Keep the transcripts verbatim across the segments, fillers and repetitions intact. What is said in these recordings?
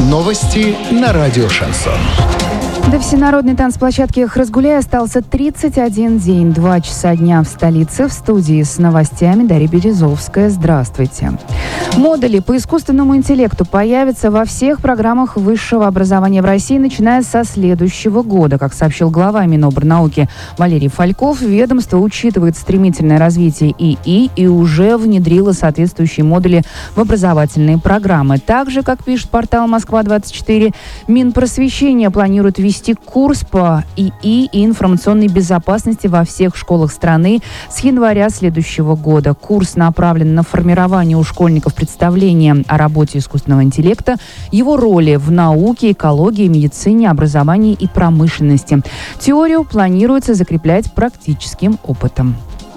Новости на радио «Шансон». До всенародной танцплощадки «Хразгуляй» остался тридцать один день, два часа дня в столице. В студии с новостями Дарья Березовская. Здравствуйте. Модули по искусственному интеллекту появятся во всех программах высшего образования в России, начиная со следующего года. Как сообщил глава Минобрнауки Валерий Фальков, ведомство учитывает стремительное развитие ИИ и уже внедрило соответствующие модули в образовательные программы. Также, как пишет портал Москва двадцать четыре, Минпросвещение планирует вести курс по ИИ и информационной безопасности во всех школах страны с января следующего года. Курс направлен на формирование у школьников представления о работе искусственного интеллекта, его роли в науке, экологии, медицине, образовании и промышленности. Теорию планируется закреплять практическим опытом.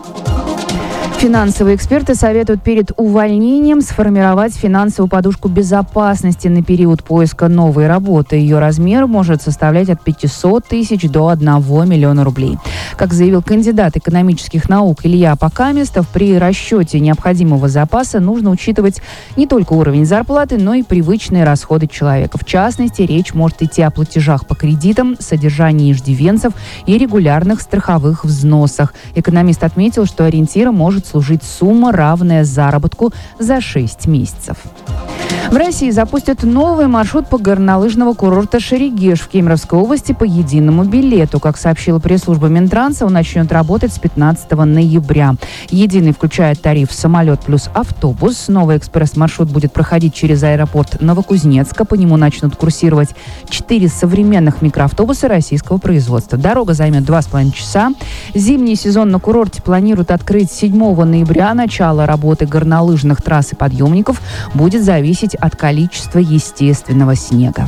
Финансовые эксперты советуют перед увольнением сформировать финансовую подушку безопасности на период поиска новой работы. Ее размер может составлять от пятисот тысяч до одного миллиона рублей. Как заявил кандидат экономических наук Илья Покаместов, при расчете необходимого запаса нужно учитывать не только уровень зарплаты, но и привычные расходы человека. В частности, речь может идти о платежах по кредитам, содержании иждивенцев и регулярных страховых взносах. Экономист отметил, что ориентиром может служить сумма, равная заработку за шесть месяцев. В России запустят новый маршрут по горнолыжного курорта Шерегеш в Кемеровской области по единому билету. Как сообщила пресс-служба Минтранса, он начнет работать с пятнадцатого ноября. Единый включает тариф самолет плюс автобус. Новый экспресс-маршрут будет проходить через аэропорт Новокузнецка. По нему начнут курсировать четыре современных микроавтобуса российского производства. Дорога займет два с половиной часа. Зимний сезон на курорте планируют открыть седьмого ноября. Начало работы горнолыжных трасс и подъемников будет зависеть от количества естественного снега.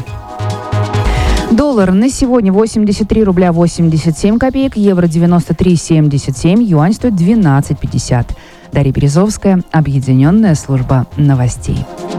Доллар на сегодня восемьдесят три рубля восемьдесят семь копеек, евро девяносто три семьдесят семь, юань стоит двенадцать пятьдесят. Дарья Березовская, Объединенная служба новостей.